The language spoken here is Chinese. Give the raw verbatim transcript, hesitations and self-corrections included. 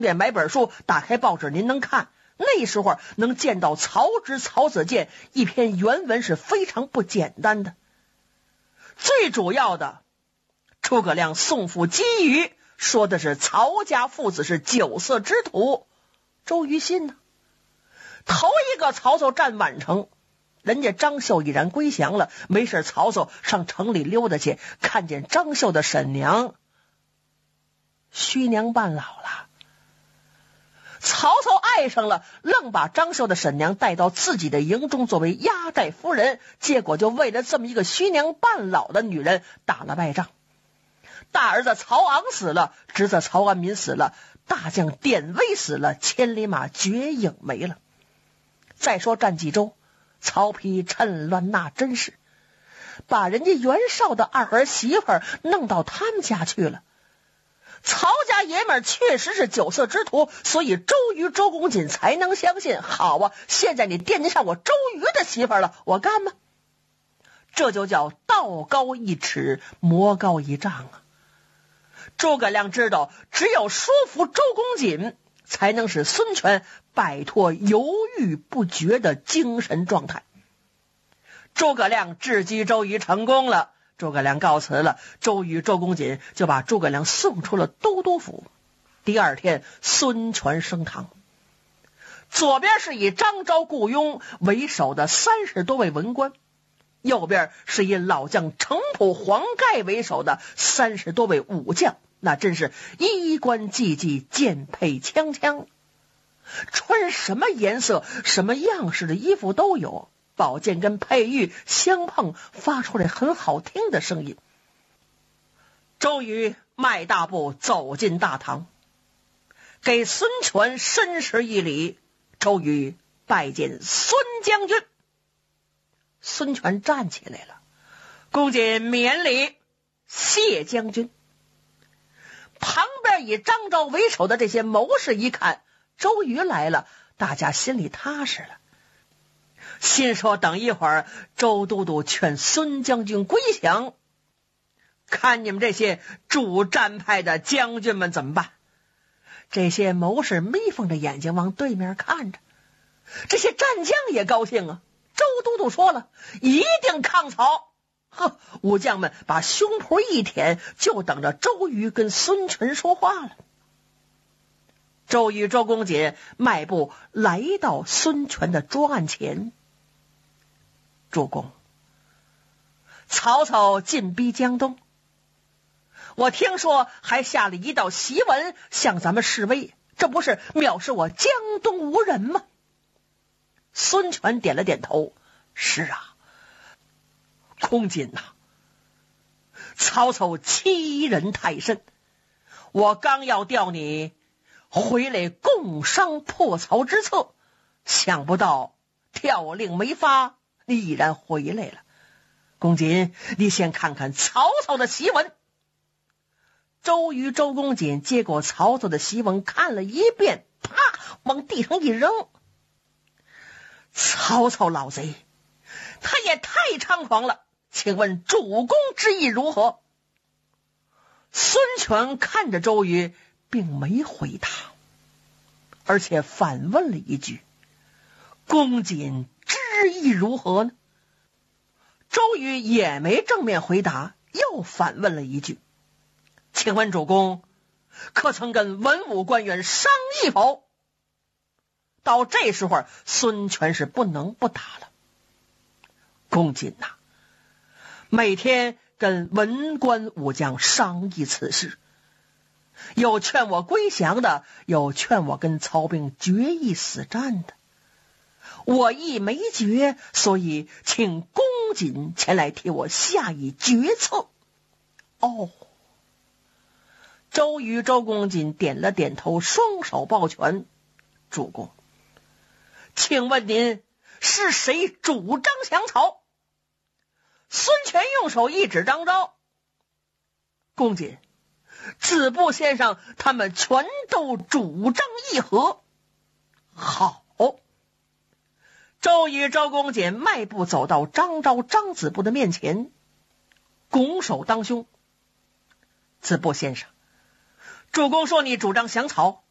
便买本书，打开报纸您能看。那时候能见到曹植、曹子建一篇原文是非常不简单的。最主要的，诸葛亮送父击鱼，说的是曹家父子是酒色之徒。周瑜信呢？头一个曹操占宛城，人家张绣已然归降了，没事曹操上城里溜达去，看见张绣的婶娘虚娘半老了，曹操爱上了，愣把张绣的婶娘带到自己的营中作为压寨夫人，结果就为了这么一个虚娘半老的女人打了败仗。大儿子曹昂死了，侄子曹安民死了，大将典韦死了，千里马绝影没了。再说战冀州，曹丕趁乱纳真是，把人家袁绍的二儿媳妇儿弄到他们家去了。曹家爷们儿确实是酒色之徒，所以周瑜、周公瑾才能相信。好啊，现在你惦记上我周瑜的媳妇儿了，我干吗？这就叫道高一尺，魔高一丈啊！诸葛亮知道，只有说服周公瑾，才能使孙权摆脱犹豫不决的精神状态。诸葛亮智击周瑜成功了，诸葛亮告辞了，周瑜、周公瑾就把诸葛亮送出了都督府。第二天，孙权升堂，左边是以张昭、顾雍为首的三十多位文官，右边是以老将程普、黄盖为首的三十多位武将，那真是衣冠济济，剑佩枪枪，穿什么颜色、什么样式的衣服都有，宝剑跟佩玉相碰，发出来很好听的声音。周瑜迈大步走进大堂，给孙权深施一礼。周瑜拜见孙将军。孙权站起来了，公瑾免礼，谢将军。旁边以张昭为首的这些谋士一看周瑜来了，大家心里踏实了，心说等一会儿周都督劝孙将军归降，看你们这些主战派的将军们怎么办。这些谋士眯缝着眼睛往对面看着，这些战将也高兴啊，周都督说了，一定抗曹。呵，武将们把胸脯一舔，就等着周瑜跟孙权说话了。周瑜、周公瑾迈步来到孙权的桌案前。主公，曹操进逼江东，我听说还下了一道檄文向咱们示威，这不是藐视我江东无人吗？孙权点了点头，是啊，公瑾呐，曹操欺人太甚，我刚要调你回来共商破曹之策，想不到调令没发，你已然回来了。公瑾，你先看看曹操的檄文。周瑜、周公瑾接过曹操的檄文看了一遍，啪往地上一扔。曹操老贼，他也太猖狂了，请问主公之意如何？孙权看着周瑜，并没回答，而且反问了一句：公瑾之意如何呢？周瑜也没正面回答，又反问了一句：请问主公可曾跟文武官员商议否？到这时候，孙权是不能不打了。公瑾呐、啊，每天跟文官武将商议此事，有劝我归降的，有劝我跟曹兵决一死战的。我意没决，所以请公瑾前来替我下一决策。哦，周瑜、周公瑾点了点头，双手抱拳。主公，请问您是谁主张降曹？孙权用手一指张昭，公瑾，子布先生他们全都主张议和。好，周瑜、周公瑾迈步走到张昭、张子布的面前，拱手当胸。子布先生，主公说你主张降曹，